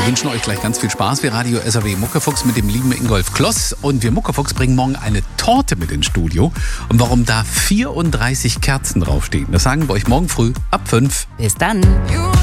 Wir wünschen euch gleich ganz viel Spaß. Wir Radio SAW Muckefuchs mit dem lieben Ingolf Kloss. Und wir Muckefuchs bringen morgen eine Torte mit ins Studio. Und warum da 34 Kerzen draufstehen, das sagen wir euch morgen früh ab 5. Bis dann.